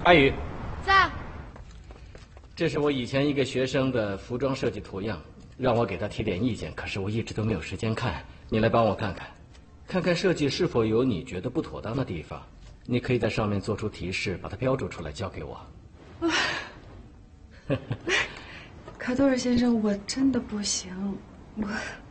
阿宇， 在。 这是我以前一个学生的服装设计图样，让我给他提点意见，可是我一直都没有时间看。你来帮我看看，看看设计是否有你觉得不妥当的地方。你可以在上面做出提示，把它标注出来交给我。 卡多尔先生，我真的不行，